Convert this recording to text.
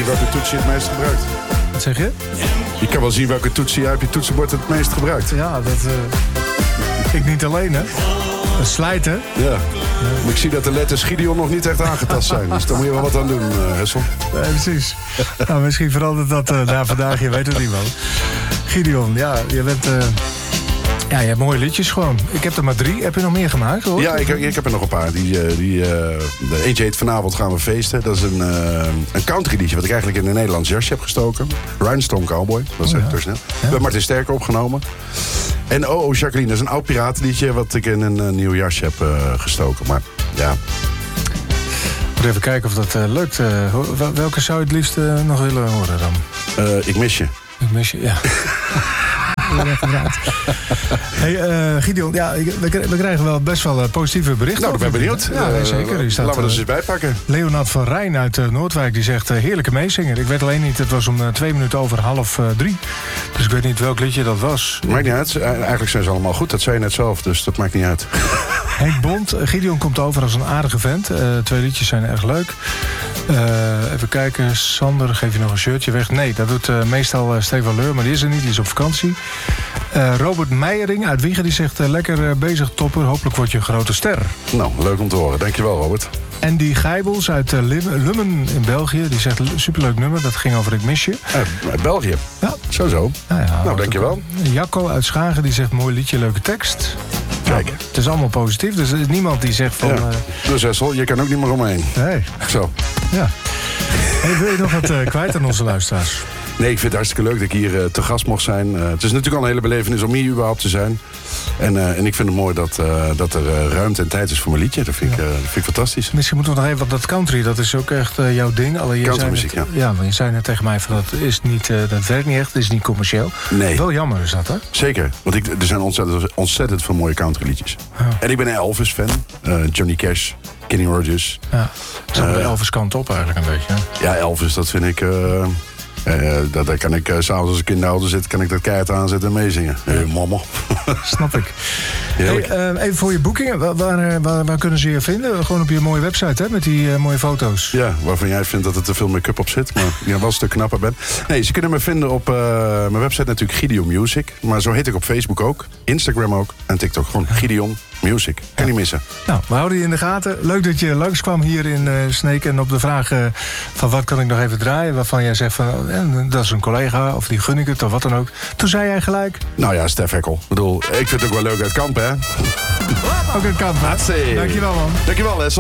zien welke toetsie het meest gebruikt. Wat zeg je? Je kan wel zien welke toetsie jij op je toetsenbord het meest gebruikt. Ja, dat... ik niet alleen, hè? Dat slijten. Ja. Maar ik zie dat de letters Gideon nog niet echt aangetast zijn. Dus daar moet je wel wat aan doen, Hessel. Nee, precies. Nou, misschien verandert dat na vandaag, je weet het niet wel. Gideon, ja, je bent... Ja, je hebt mooie liedjes gewoon. Ik heb er maar 3. Heb je nog meer gemaakt, hoor? Ja, ik heb er nog een paar. Eentje heet Vanavond gaan we feesten. Dat is een country liedje wat ik eigenlijk in een Nederlands jasje heb gestoken. Rhinestone Cowboy, dat zeg ik toch snel. We hebben Martin Sterker opgenomen. En Oh Jacqueline, dat is een oud piratenliedje wat ik in een nieuw jasje heb gestoken. Maar ja... Moet even kijken of dat lukt. Welke zou je het liefst nog willen horen dan? Ik mis je. Ik mis je, ja. Hey, Gideon, ja, we krijgen wel best wel positieve berichten. Nou, ik ben benieuwd. Ja, zeker. Laten we er eens bijpakken. Leonard van Rijn uit Noordwijk die zegt heerlijke meezinger. Ik weet alleen niet, het was om 2 minuten over 2:30. Dus ik weet niet welk liedje dat was. Maakt niet uit. Eigenlijk zijn ze allemaal goed. Dat zei je net zelf, dus dat maakt niet uit. Henk Bond, Gideon komt over als een aardige vent. 2 liedjes zijn erg leuk. Even kijken, Sander, geef je nog een shirtje weg? Nee, dat doet meestal Stefan Leur, maar die is er niet, die is op vakantie. Robert Meijering uit Wiegen, die zegt lekker bezig topper, hopelijk word je een grote ster. Nou, leuk om te horen. Dankjewel, Robert. Andy Gijbels uit Lummen in België, die zegt superleuk nummer, dat ging over Ik mis je. Uit België? Ja. Zo. Nou, dankjewel. Jacco uit Schagen, die zegt mooi liedje, leuke tekst. Kijk. Nou, het is allemaal positief, dus er is niemand die zegt van... Ja. Dus Hessel, je kan ook niet meer omheen. Nee. Zo. Ja. Hey, wil je nog wat kwijt aan onze luisteraars? Nee, ik vind het hartstikke leuk dat ik hier te gast mocht zijn. Het is natuurlijk al een hele belevenis om hier überhaupt te zijn. En ik vind het mooi dat er ruimte en tijd is voor mijn liedje. Dat vind ik fantastisch. Misschien moeten we nog even op dat country. Dat is ook echt jouw ding. Countrymuziek, ja. Ja, want je zei net tegen mij van dat werkt niet echt. Dat is niet commercieel. Nee. Wel jammer is dat, hè? Zeker. Want er zijn ontzettend veel mooie countryliedjes. Ja. En ik ben een Elvis-fan. Johnny Cash, Kenny Rogers. Ja. Het is ook de Elvis kant op eigenlijk een beetje. Hè? Ja, Elvis, dat vind ik... daar kan ik s'avonds als ik in de auto zit, kan ik dat keihard aanzetten en meezingen. Mama. Snap ik. Hey, even voor je boekingen. Waar kunnen ze je vinden? Gewoon op je mooie website, hè? Met die mooie foto's. Ja, waarvan jij vindt dat er te veel make-up op zit. Maar ik wel een stuk knapper ben. Nee, ze kunnen me vinden op mijn website natuurlijk Gideon Music. Maar zo heet ik op Facebook ook. Instagram ook. En TikTok. Gewoon Gideon Music. Kan niet missen. Nou, we houden je in de gaten. Leuk dat je langskwam hier in Sneek. En op de vraag van wat kan ik nog even draaien? Waarvan jij zegt van dat is een collega. Of die gun ik het of wat dan ook. Toen zei jij gelijk. Nou ja, Stef Hekkel. Ik bedoel, ik vind het ook wel leuk uit Kamp, hè? Ook uit Kamp. Dankjewel, man. Dankjewel, Hessel.